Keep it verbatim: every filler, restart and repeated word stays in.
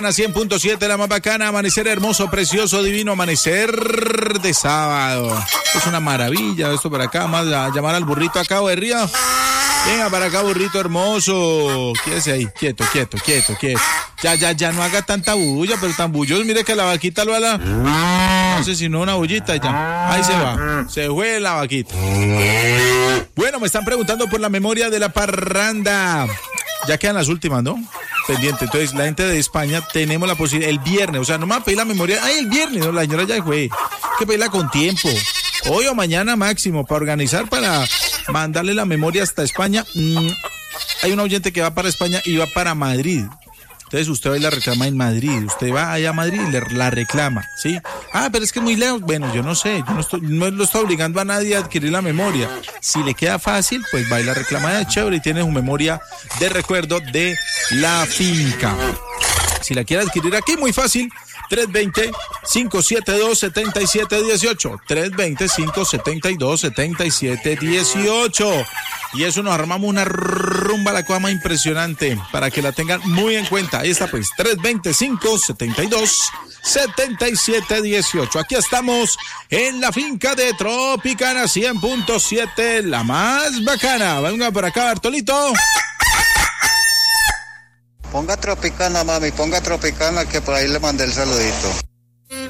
cien punto siete, la más bacana, amanecer hermoso, precioso, divino, amanecer de sábado. Es una maravilla esto para acá, más a llamar al burrito acá, de Río. Venga para acá, burrito hermoso. Quédese ahí, quieto, quieto, quieto, quieto. Ya, ya, ya, no haga tanta bulla, pero tan bulloso. Mire que la vaquita lo ala. No sé si no una bullita y ya. Ahí se va. Se fue la vaquita. Bueno, me están preguntando por la memoria de la parranda. Ya quedan las últimas, ¿no? Pendiente. Entonces, la gente de España tenemos la posibilidad el viernes. O sea, no me va a pedir la memoria. Ay, el viernes, no, la señora ya fue. Hay que pedirla con tiempo. Hoy o mañana máximo para organizar, para mandarle la memoria hasta España. Mm, hay un oyente que va para España y va para Madrid. Entonces usted va y la reclama en Madrid. Usted va allá a Madrid y le, la reclama, ¿sí? Ah, pero es que es muy lejos. Bueno, yo no sé. Yo no, estoy, no lo estoy obligando a nadie a adquirir la memoria. Si le queda fácil, pues va y la reclama de chévere y tiene su memoria de recuerdo de la finca. Si la quiere adquirir aquí, muy fácil. tres dos cero, cinco siete dos, siete siete uno ocho. tres dos cero, cinco siete dos, siete siete uno ocho. Y eso nos armamos una rumba a la cuama impresionante para que la tengan muy en cuenta. Ahí está pues, tres dos cero, cinco siete dos, siete siete uno ocho. Aquí estamos en la finca de Tropicana cien punto siete, la más bacana. Venga por acá, Bartolito. Ponga Tropicana, mami, ponga Tropicana, que por ahí le mandé el saludito.